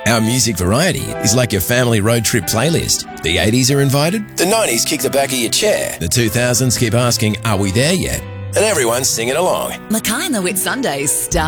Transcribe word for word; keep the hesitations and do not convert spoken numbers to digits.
Our music variety is like your family road trip playlist. The eighties are invited, the nineties kick the back of your chair, the two thousands keep asking, are we there yet? And everyone's singing along. Mackay and the Whit Sundays start